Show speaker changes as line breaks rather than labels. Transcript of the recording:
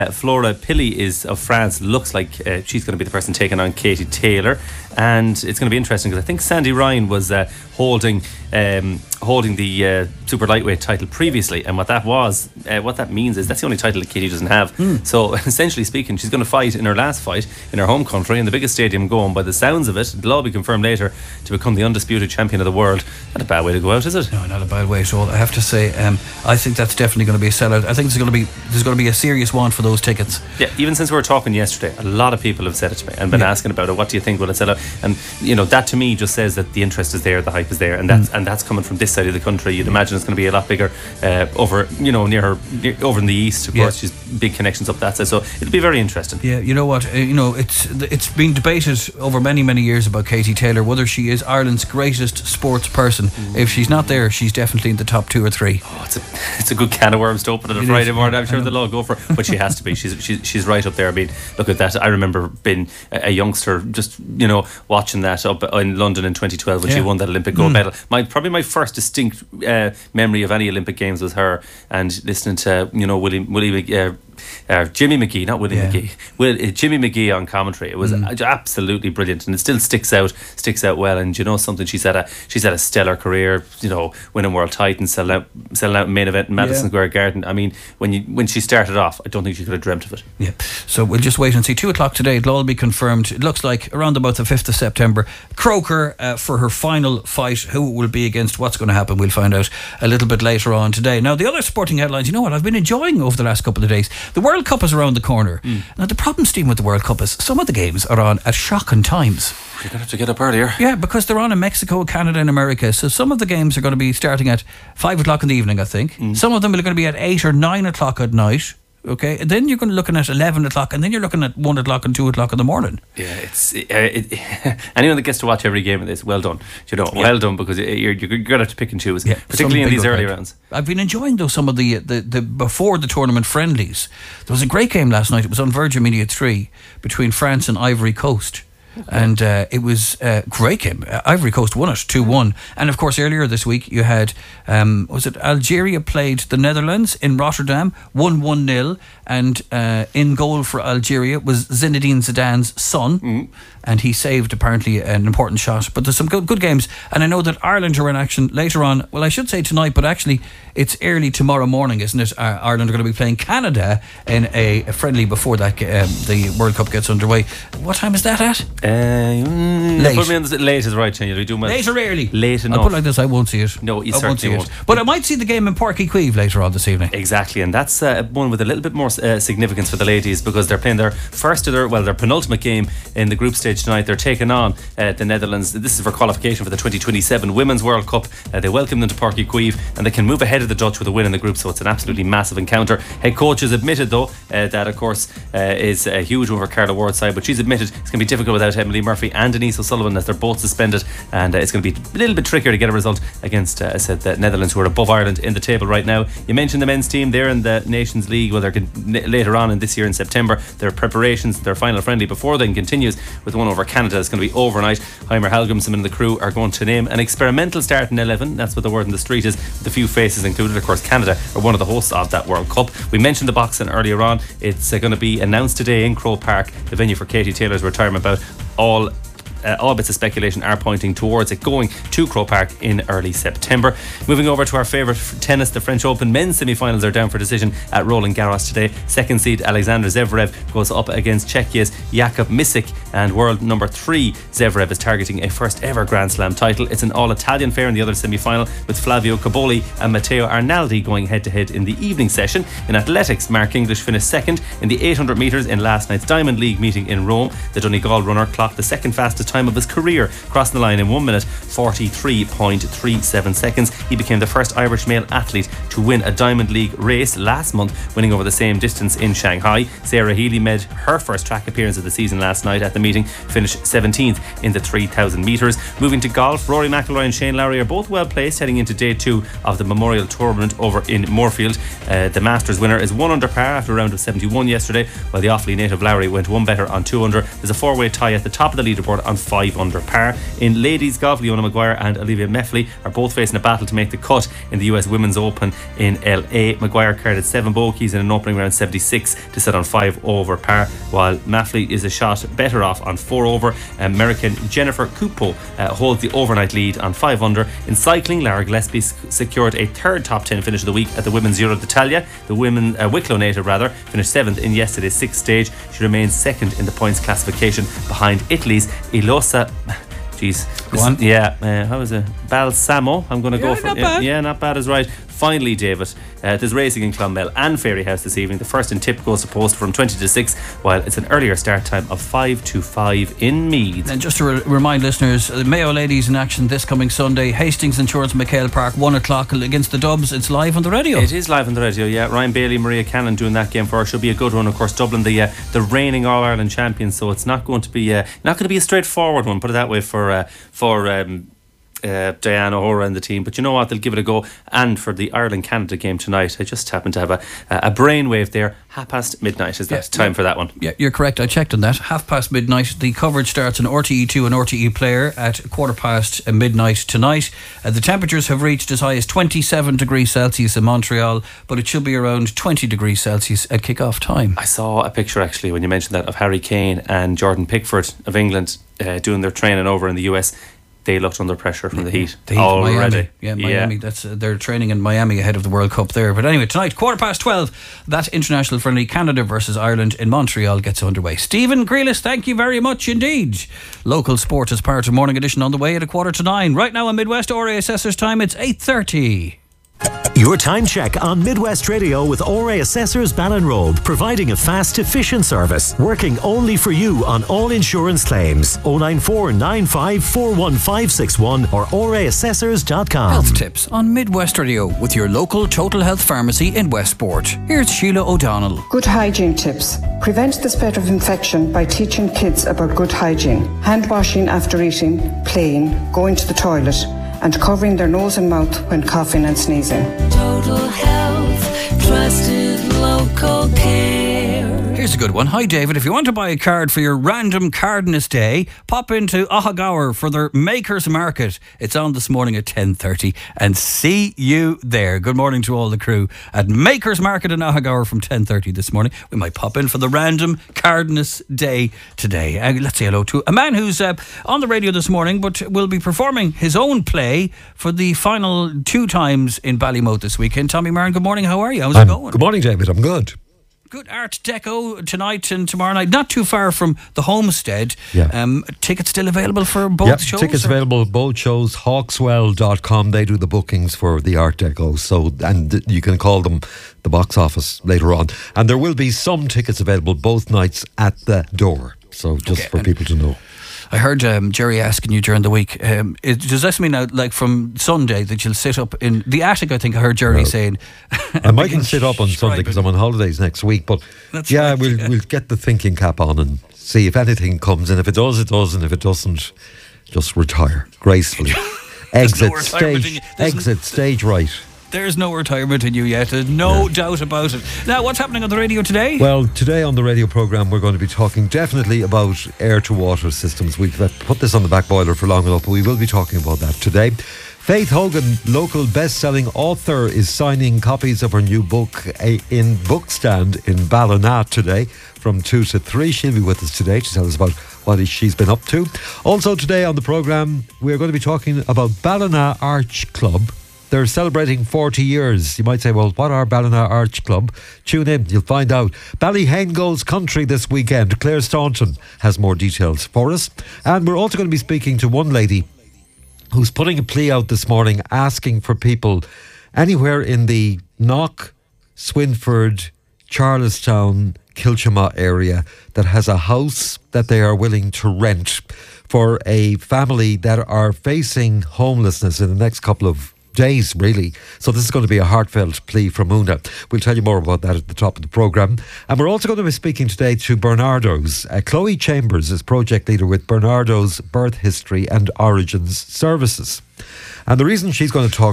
Flora Pili of France. Looks like she's going to be the person taking on Katie Taylor, and it's going to be interesting because I think Sandy Ryan was holding the super lightweight title previously, and what that means is that's the only title that Katie doesn't have. So essentially speaking, she's going to fight in her last fight in her home country in the biggest stadium going. By the sounds of it, it'll all be confirmed later, to become the undisputed champion of the world. Not a bad way to go out, is it?
No, not a bad way at all. I have to say, I think that's definitely going to be a sellout. I think there's going to be a serious want for those tickets.
Yeah, even since we were talking yesterday, a lot of people have said it to me and been asking about it. What do you think? Will it sell out? And that to me just says that the interest is there, the hype is there, and that's coming from this side of the country. You'd imagine it's going to be a lot bigger over over in the east. Of course, she's big connections up that side, so it'll be very interesting.
Yeah, you know what? It's been debated over many years about Katie Taylor, whether she is Ireland's greatest sports person. If she's not there, she's definitely in the top 2 or 3.
Oh, it's a good can of worms to open on a Friday morning. I'm sure they'll all go for it, but she has to be. She's right up there. I mean, look at that. I remember being a youngster, just watching that up in London in 2012 when she won that Olympic gold medal. Probably my first distinct memory of any Olympic Games was her, and listening to Jimmy McGee, not Willie McGee. Jimmy McGee on commentary. It was absolutely brilliant, and it still sticks out well. And something, she's had a stellar career. Winning world titles, selling out main event in Madison Square Garden. I mean, when she started off, I don't think she could have dreamt of it. Yeah.
So we'll just wait and see. 2:00 today. It'll all be confirmed. It looks like around about the 5th of September. Croker for her final fight. Who it will be against? What's going to happen? We'll find out a little bit later on today. Now, the other sporting headlines. You know what? I've been enjoying over the last couple of days. The World Cup is around the corner. Now, the problem, Steve, with the World Cup is some of the games are on at shocking times.
You're going to have to get up earlier.
Yeah, because they're on in Mexico, Canada and America. So some of the games are going to be starting at 5 o'clock in the evening, I think. Some of them are going to be at 8 or 9 o'clock at night. Okay, and then you're going to looking at 11 o'clock, and then you're looking at 1 o'clock and 2 o'clock in the morning.
Yeah, anyone that gets to watch every game of this, well done. Well done, because you're going to have to pick and choose, particularly in these early rounds. I've
been enjoying though some of the before the tournament friendlies. There was a great game last night. It was on Virgin Media 3 between France and Ivory Coast. And it was a great game. Ivory Coast won it 2-1. And of course earlier this week you had was it Algeria played the Netherlands in Rotterdam, won 1-0, and in goal for Algeria was Zinedine Zidane's son, and he saved apparently an important shot. But there's some good games, and I know that Ireland are in action later on. Well, I should say tonight, but actually it's early tomorrow morning, isn't it? Ireland are going to be playing Canada in a friendly before that the World Cup gets underway. What time is that at?
Late. Put me on late is right, Shane.
Late or early?
Late enough.
I'll put it like this, I won't see it.
No, you certainly won't.
But I might see the game in Páirc Uí Chaoimh later on this evening.
Exactly, and that's one with a little bit more significance for the ladies, because they're playing their their penultimate game in the group stage tonight. They're taking on the Netherlands. This is for qualification for the 2027 Women's World Cup. They welcome them to Páirc Uí Chaoimh, and they can move ahead of the Dutch with a win in the group, so it's an absolutely massive encounter. Head coach has admitted though that of course is a huge one for Carla Ward's side, but she's admitted it's going to be difficult without Emily Murphy and Denise O'Sullivan, as they're both suspended, and it's going to be a little bit trickier to get a result against the Netherlands, who are above Ireland in the table right now. You mentioned the men's team. They're in the Nations League. Well, they're later on in this year in September. Their preparations, their final friendly before then continues with one over Canada. It's going to be overnight. Heimer Hallgrimsson and the crew are going to name an experimental starting 11. That's what the word in the street is, with a few faces included. Of course, Canada are one of the hosts of that World Cup. We mentioned the boxing earlier on. It's going to be announced today in Croke Park, the venue for Katie Taylor's retirement bout. All bits of speculation are pointing towards it going to Croke Park in early September. Moving over to our favourite tennis, the French Open men's semi-finals are down for decision at Roland Garros today. Second seed Alexander Zverev goes up against Czechia's Jakub Misic, and world number 3 Zverev is targeting a first ever Grand Slam title. It's an all-Italian fair in the other semi-final, with Flavio Caboli and Matteo Arnaldi going head-to-head in the evening session. In athletics, Mark English finished second in the 800 metres in last night's Diamond League meeting in Rome. The Donegal runner clocked the second fastest time of his career, crossing the line in 1 minute 43.37 seconds. He became the first Irish male athlete to win a Diamond League race last month, winning over the same distance in Shanghai. Sarah Healy made her first track appearance of the season last night at the meeting, finished 17th in the 3,000 metres. Moving to golf, Rory McIlroy and Shane Lowry are both well placed heading into day 2 of the Memorial Tournament over in Moorfield. The Masters winner is 1 under par after a round of 71 yesterday, while the Offaly native Lowry went 1 better on 2 under. There's a 4-way tie at the top of the leaderboard on 5 under par. In ladies golf, Leona Maguire and Olivia Meffley are both facing a battle to make the cut in the US Women's Open in LA. Maguire carded 7 bogeys in an opening round 76 to set on 5 over par, while Meffley is a shot better off on 4 over. American Jennifer Cupo holds the overnight lead on 5 under. In cycling, Lara Gillespie secured a third top 10 finish of the week at the Women's Giro d'Italia. The women, Wicklow native finished 7th in yesterday's 6th stage. She remains 2nd in the points classification behind Italy's Eloisa. Jeez. How is it? Balsamo. I'm going to go for
not bad.
Yeah, not bad is right. Finally, David, there's racing in Clonmel and Fairyhouse this evening. The first in Tip goes to post from 20 to 6, while it's an earlier start time of 5 to 5 in Meath.
And just to remind listeners, the Mayo ladies in action this coming Sunday, Hastings Insurance McHale Park, 1 o'clock against the Dubs. It's live on the radio.
It is live on the radio, yeah. Ryan Bailey, Maria Cannon doing that game for her. Should be a good one. Of course, Dublin, the reigning All-Ireland champions, so it's not going to be a straightforward one, put it that way, for Diana O'Hora and the team, but you know what, they'll give it a go. And for the Ireland-Canada game tonight, I just happened to have a brainwave there. midnight is that time for that one.
Yeah, you're correct, I checked on that. Midnight. The coverage starts on RTE2 and RTE Player at midnight tonight. The temperatures have reached as high as 27 degrees Celsius in Montreal, but it should be around 20 degrees Celsius at kick-off time.
I saw a picture actually when you mentioned that of Harry Kane and Jordan Pickford of England doing their training over in the US. They looked under pressure from the heat already.
Miami. That's they're training in Miami ahead of the World Cup there. But anyway, tonight, 12:15, that international friendly Canada versus Ireland in Montreal gets underway. Stephen Grealis, thank you very much indeed. Local sport as part of Morning Edition on the way at 8:45. Right now on Midwest RA Assessors Time, it's 8:30.
Your time check on Midwest Radio with ORA Assessors Ballinrobe, providing a fast, efficient service, working only for you on all insurance claims. 094 95 41561 or oraassessors.com.
Health tips on Midwest Radio with your local Total Health Pharmacy in Westport. Here's Sheila O'Donnell.
Good hygiene tips. Prevent the spread of infection by teaching kids about good hygiene. Hand washing after eating, playing, going to the toilet, and covering their nose and mouth when coughing and sneezing.
Total Health, trusted local care.
Here's a good one. Hi David, if you want to buy a card for your random Cardinus Day, pop into Ahagaur for their Makers Market. It's on this morning at 10:30 and see you there. Good morning to all the crew at Makers Market in Ahagaur from 10:30 this morning. We might pop in for the random Cardinus Day today. Let's say hello to a man who's on the radio this morning but will be performing his own play for the final 2 times in Ballymote this weekend. Tommy Marin, good morning, how are you? How's it going?
Good morning, David, I'm good.
Good Art Deco tonight and tomorrow night, not too far from the Homestead. Tickets still available for both shows?
Tickets available for both shows. Hawkswell.com, they do the bookings for the Art Deco, so, and you can call them the box office later on. And there will be some tickets available both nights at the door, so just for people to know.
I heard Jerry asking you during the week, does this mean now, like from Sunday, that you'll sit up in the attic? I think I heard Jerry saying.
I mightn't sit up on Sunday because I'm on holidays next week, but we'll get the thinking cap on and see if anything comes, and if it does, it does, and if it doesn't, just retire gracefully. Exit stage right.
There's no retirement in you yet. There's no doubt about it. Now, what's happening on the radio today?
Well, today on the radio programme, we're going to be talking definitely about air-to-water systems. We've put this on the back boiler for long enough, but we will be talking about that today. Faith Hogan, local best-selling author, is signing copies of her new book in Bookstand in Ballina today from 2 to 3. She'll be with us today to tell us about what she's been up to. Also today on the programme, we're going to be talking about Ballina Arch Club. They're celebrating 40 years. You might say, well, what are Ballina Arch Club? Tune in, you'll find out. Ballyhane goes country this weekend. Claire Staunton has more details for us. And we're also going to be speaking to one lady who's putting a plea out this morning asking for people anywhere in the Knock, Swinford, Charlestown, Kilchama area that has a house that they are willing to rent for a family that are facing homelessness in the next couple of days, really. So this is going to be a heartfelt plea from Una. We'll tell you more about that at the top of the programme. And we're also going to be speaking today to Bernardo's. Chloe Chambers is project leader with Bernardo's Birth History and Origins Services. And the reason she's going to talk